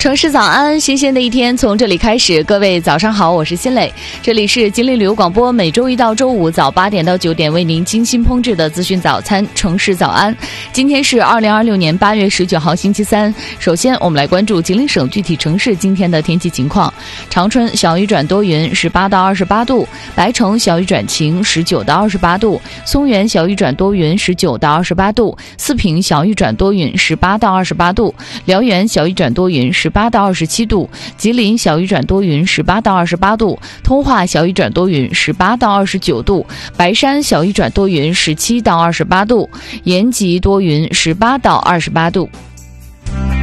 城市早安，新鲜的一天从这里开始。各位早上好，我是新磊，这里是吉林旅游广播，每周一到周五早8点到9点为您精心烹制的资讯早餐城市早安。今天是2026年8月19号星期三。首先我们来关注吉林省具体城市今天的天气情况。长春小雨转多云18到28度，白城小雨转晴19到28度，松原小雨转多云19到28度，四平小雨转多云18到28度，辽源小雨转多云18到27度，吉林小雨转多云18到28度，通化小雨转多云18到29度，白山小雨转多云17到28度，延吉多云18到28度。